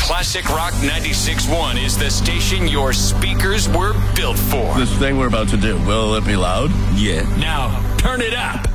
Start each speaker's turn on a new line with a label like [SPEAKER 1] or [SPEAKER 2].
[SPEAKER 1] Classic Rock 96.1 is the station your speakers were built for.
[SPEAKER 2] This thing we're about to do, will it be loud?
[SPEAKER 1] Yeah. Now, turn it up.